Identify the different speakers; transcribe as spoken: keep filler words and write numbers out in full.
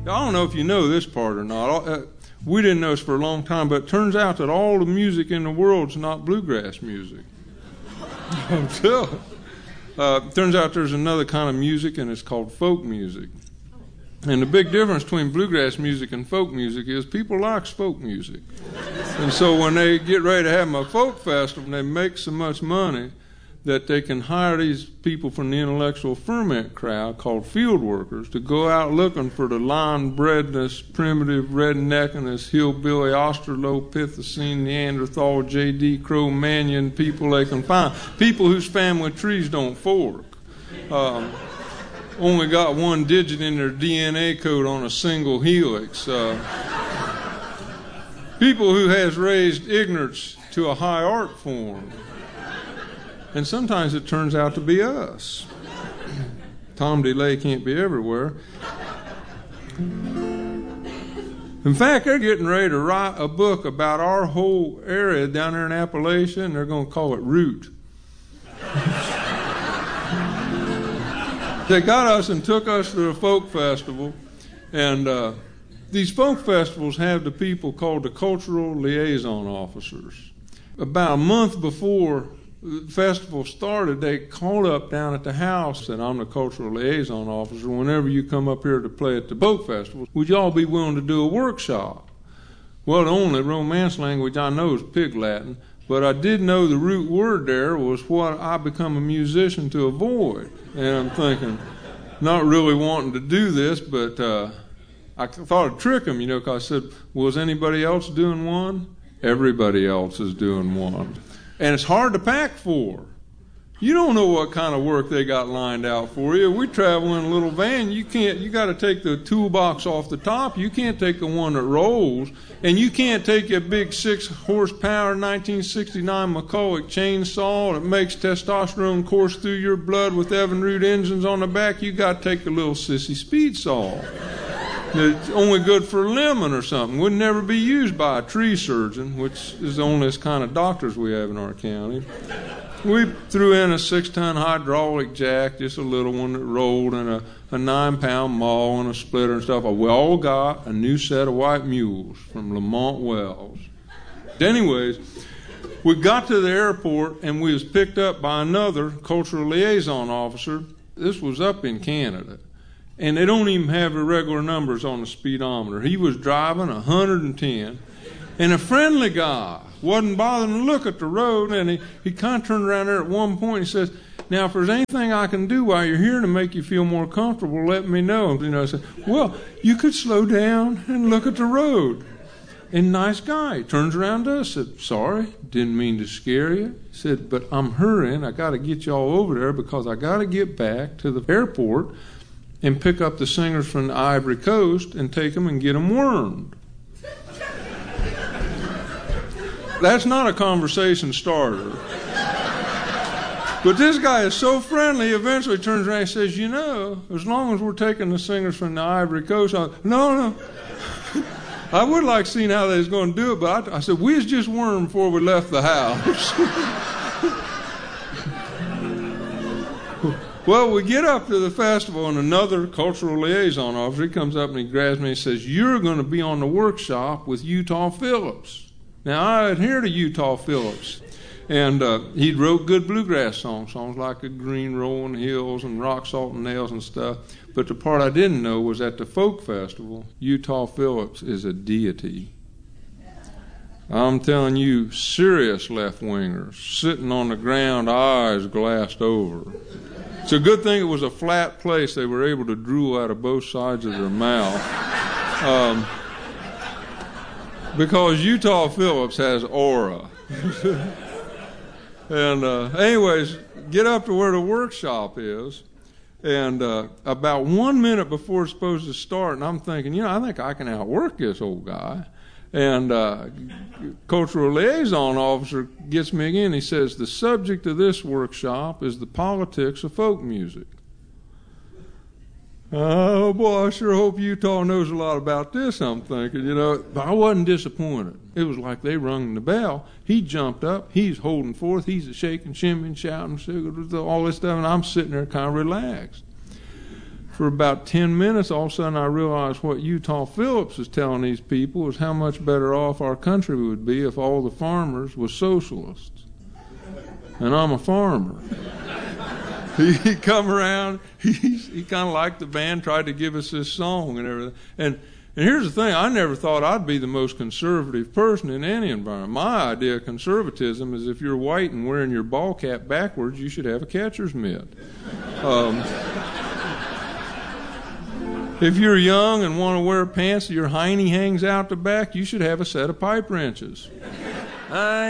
Speaker 1: I don't know if you know this part or not. Uh, we didn't know this for a long time, but it turns out that all the music in the world's not bluegrass music. I'm telling you. Uh, turns out there's another kind of music, and it's called folk music. And the big difference between bluegrass music and folk music is people like folk music. And so when they get ready to have a folk festival, they make so much money that they can hire these people from the intellectual ferment crowd called field workers to go out looking for the line-bredness, primitive redneckness, hillbilly, Australopithecine, Neanderthal, J D. Cro-Magnon people they can find. People whose family trees don't fork. Um, only got one digit in their D N A code on a single helix. Uh, people who has raised ignorance to a high art form. And sometimes it turns out to be us. Tom DeLay can't be everywhere. In fact, they're getting ready to write a book about our whole area down there in Appalachia, and they're going to call it Root. They got us and took us to a folk festival, and uh, these folk festivals have the people called the cultural liaison officers. About a month before the festival started, they called up down at the house, and I'm the cultural liaison officer. Whenever you come up here to play at the folk festival, would y'all be willing to do a workshop? Well, the only Romance language I know is Pig Latin, but I did know the root word there was what I become a musician to avoid. And I'm thinking, not really wanting to do this, but uh, I thought I'd trick them, you know, because I said, was anybody else doing one? Everybody else is doing one. And it's hard to pack for. You don't know what kind of work they got lined out for you. We travel in a little van. You can't. You got to take the toolbox off the top. You can't take the one that rolls, and you can't take a big six horsepower nineteen sixty-nine McCulloch chainsaw that makes testosterone course through your blood with Evinrude engines on the back. You got to take a little sissy speed saw. It's only good for lemon or something. Would never be used by a tree surgeon, which is the only kind of doctors we have in our county. We threw in a six-ton hydraulic jack, just a little one that rolled, and a, a nine-pound maul and a splitter and stuff. We all got a new set of white mules from Lamont Wells. Anyways, we got to the airport, and we was picked up by another cultural liaison officer. This was up in Canada. And they don't even have irregular numbers on the speedometer. He was driving one hundred ten, and a friendly guy wasn't bothering to look at the road, and he, he kind of turned around there at one point and says, now, if there's anything I can do while you're here to make you feel more comfortable, let me know. You know, I said, well, you could slow down and look at the road. And nice guy. He turns around to us and said, sorry, didn't mean to scare you. He said, but I'm hurrying. I got to get you all over there because I got to get back to the airport and pick up the singers from the Ivory Coast and take them and get them wormed. That's not a conversation starter. But this guy is so friendly, he eventually turns around and says, you know, as long as we're taking the singers from the Ivory Coast, I, no, no. I would like seeing how they was going to do it, but I, I said, we was just wormed before we left the house. Well, we get up to the festival, and another cultural liaison officer, he comes up and he grabs me and says, you're going to be on the workshop with Utah Phillips. Now, I adhere to Utah Phillips, and uh, he wrote good bluegrass songs, songs like the Green Rolling Hills and Rock, Salt, and Nails and stuff. But the part I didn't know was at the folk festival, Utah Phillips is a deity. I'm telling you, serious left-wingers, sitting on the ground, eyes glassed over. It's a good thing it was a flat place. They were able to drool out of both sides of their mouth. Um, because Utah Phillips has aura. And uh, anyways, get up to where the workshop is. And uh, about one minute before it's supposed to start, and I'm thinking, you know, I think I can outwork this old guy. And uh, cultural liaison officer gets me again. He says, the subject of this workshop is the politics of folk music. Oh, boy, I sure hope Utah knows a lot about this, I'm thinking, you know. But I wasn't disappointed. It was like they rung the bell. He jumped up. He's holding forth. He's shaking, shimming, shouting, all this stuff, and I'm sitting there kind of relaxed. for about ten minutes, all of a sudden I realized what Utah Phillips is telling these people is how much better off our country would be if all the farmers were socialists. And I'm a farmer. he, he come around, he, he kind of liked the band, tried to give us this song and everything. And, and here's the thing, I never thought I'd be the most conservative person in any environment. My idea of conservatism is if you're white and wearing your ball cap backwards, you should have a catcher's mitt. Um, if you're young and want to wear pants that your hiney hangs out the back, you should have a set of pipe wrenches. I